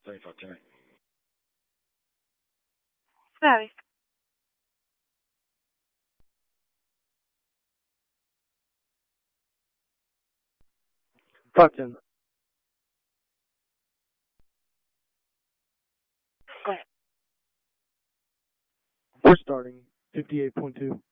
3510. Valley. Captain, Go ahead. we're starting 58.2.